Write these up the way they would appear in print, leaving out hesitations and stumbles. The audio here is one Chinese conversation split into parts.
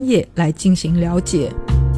业来进行了解。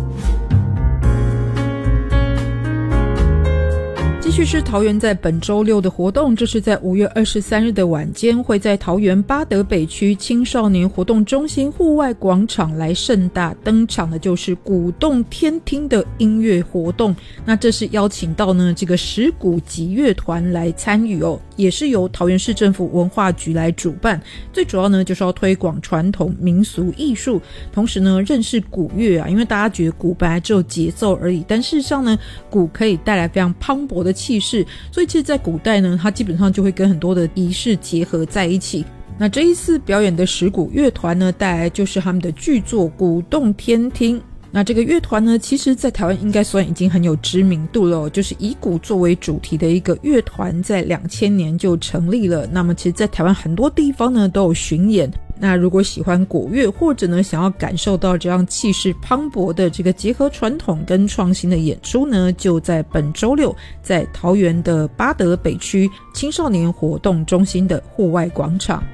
继续是桃园在本周六的活动，这是在5月23日的晚间，会在桃园八德北区青少年活动中心户外广场来盛大登场的就是鼓动天听的音乐活动。那这是邀请到呢这个十鼓集乐团来参与哦，也是由桃园市政府文化局来主办，最主要呢就是要推广传统民俗艺术，同时呢认识鼓乐啊，因为大家觉得鼓本来只有节奏而已，但事实上呢鼓可以带来非常磅礴的气势，所以其实在古代呢它基本上就会跟很多的仪式结合在一起。那这一次表演的十鼓乐团呢带来就是他们的剧作鼓动天听。那这个乐团呢其实在台湾应该算已经很有知名度了，就是以鼓作为主题的一个乐团，在2000年就成立了。那么其实在台湾很多地方呢都有巡演，那如果喜欢鼓乐或者呢想要感受到这样气势磅礴的这个结合传统跟创新的演出呢，就在本周六在桃园的八德北区青少年活动中心的户外广场。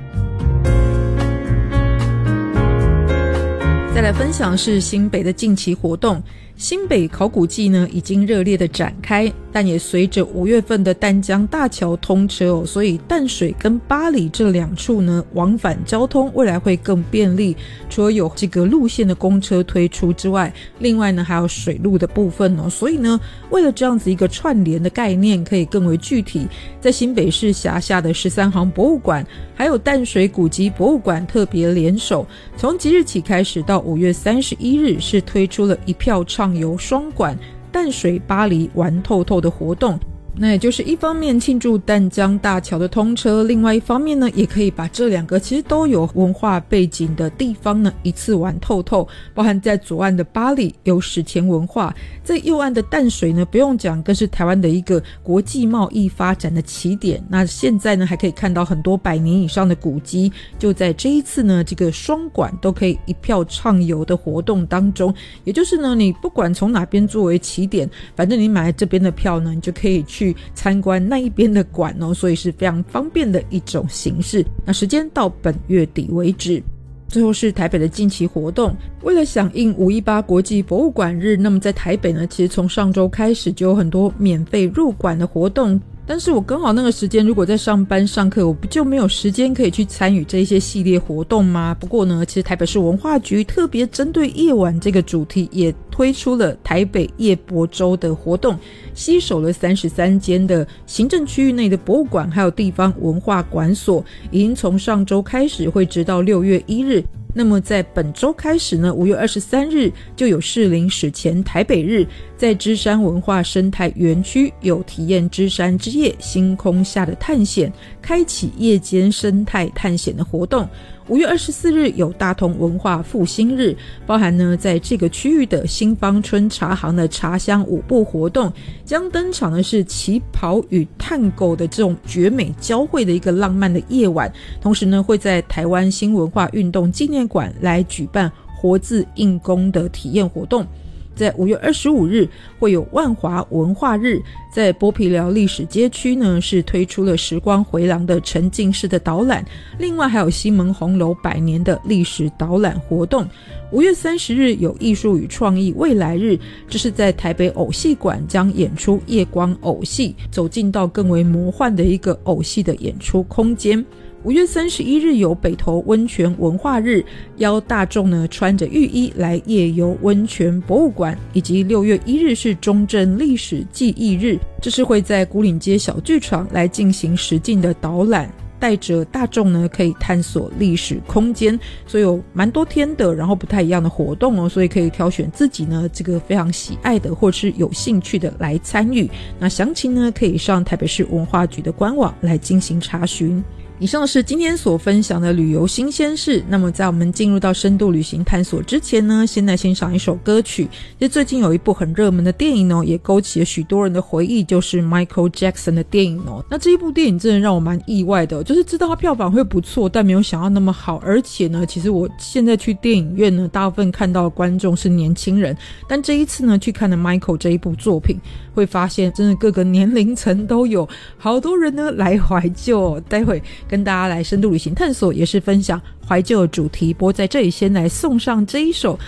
再来分享是新北的近期活动。新北考古季呢已经热烈的展开，但也随着5月份的淡江大桥通车哦，所以淡水跟八里这两处呢往返交通未来会更便利。除了有这个路线的公车推出之外，另外呢还有水路的部分哦，所以呢为了这样子一个串联的概念可以更为具体，在新北市辖下的13行博物馆还有淡水古迹博物馆特别联手，从即日起开始到5月31日是推出了一票畅游双馆淡水巴黎玩透透的活动。那也就是一方面庆祝淡江大桥的通车，另外一方面呢也可以把这两个其实都有文化背景的地方呢一次玩透透。包含在左岸的巴黎有史前文化，在右岸的淡水呢不用讲，更是台湾的一个国际贸易发展的起点。那现在呢还可以看到很多100年以上的古迹，就在这一次呢这个双馆都可以一票畅游的活动当中。也就是呢你不管从哪边作为起点，反正你买这边的票呢你就可以去参观那一边的馆哦，所以是非常方便的一种形式。那时间到本月底为止。最后是台北的近期活动，为了响应518国际博物馆日，那么在台北呢其实从上周开始就有很多免费入馆的活动，但是我刚好那个时间如果在上班上课，我不就没有时间可以去参与这些系列活动吗？不过呢其实台北市文化局特别针对夜晚这个主题也推出了台北夜博周的活动，携手了33间的行政区域内的博物馆还有地方文化馆所，已经从上周开始会直到6月1日。那么在本周开始呢5月23日就有士林史前台北日，在芝山文化生态园区有体验芝山之夜星空下的探险，开启夜间生态探险的活动。5月24日有大同文化复兴日，包含呢在这个区域的新芳春茶行的茶香舞步活动，将登场的是旗袍与探戈的这种绝美交汇的一个浪漫的夜晚。同时呢会在台湾新文化运动纪念馆来举办活字印工的体验活动。在5月25日会有万华文化日，在剥皮寮历史街区呢是推出了时光回廊的沉浸式的导览，另外还有西门红楼100年的历史导览活动。5月30日有艺术与创意未来日，这是在台北偶戏馆将演出夜光偶戏，走进到更为魔幻的一个偶戏的演出空间。5月31日有北投温泉文化日，邀大众呢穿着浴衣来夜游温泉博物馆，以及6月1日是中正历史记忆日，这是会在牯岭街小剧场来进行实境的导览，带着大众呢可以探索历史空间，所以有蛮多天的然后不太一样的活动哦，所以可以挑选自己呢这个非常喜爱的或是有兴趣的来参与。那详情呢可以上台北市文化局的官网来进行查询。以上是今天所分享的旅游新鲜事。那么在我们进入到深度旅行探索之前呢，先来欣赏一首歌曲。其实最近有一部很热门的电影也勾起了许多人的回忆，就是 Michael Jackson 的电影那这一部电影真的让我蛮意外的就是知道它票房会不错，但没有想到那么好。而且呢其实我现在去电影院呢大部分看到的观众是年轻人，但这一次呢去看了 Michael 这一部作品，会发现真的各个年龄层都有好多人呢来怀旧待会跟大家来深度旅行探索，也是分享怀旧的主题。不过在这里先来送上这一首